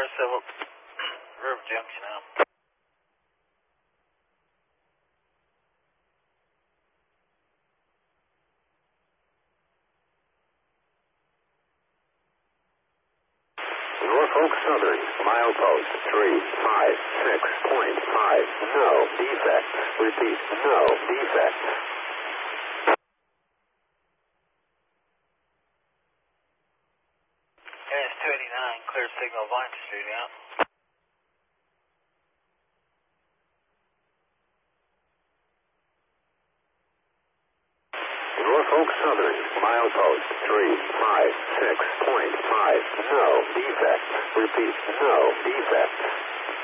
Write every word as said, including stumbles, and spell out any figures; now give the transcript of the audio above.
clear civil, River Junction now. Norfolk Southern, milepost three five six point five, no defect. Repeat, no defect. It's two eighty-nine, clear signal, Vine Street out. Norfolk Southern, milepost three five six point five, no defect. Repeat, no defect.